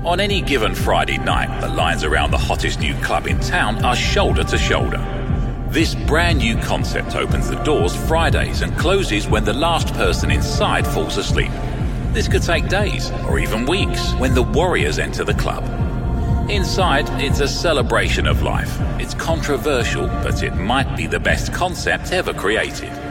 On any given Friday night, the lines around the hottest new club in town are shoulder to shoulder. This brand new concept opens the doors Fridays and closes when the last person inside falls asleep. This could take days or even weeks when the warriors enter the club. Inside, it's a celebration of life. It's controversial, but it might be the best concept ever created.